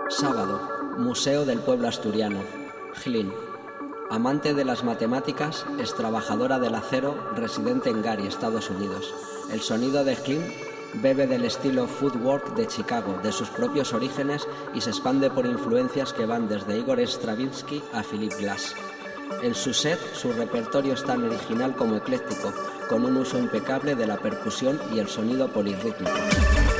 Sábado, Museo del Pueblo Asturiano, Glynn. Amante de las matemáticas, es trabajadora del acero, residente en Gary, Estados Unidos. El sonido de Glynn bebe del estilo footwork de Chicago, de sus propios orígenes, y se expande por influencias que van desde Igor Stravinsky a Philip Glass. En su set, su repertorio es tan original como ecléctico, con un uso impecable de la percusión y el sonido polirrítmico.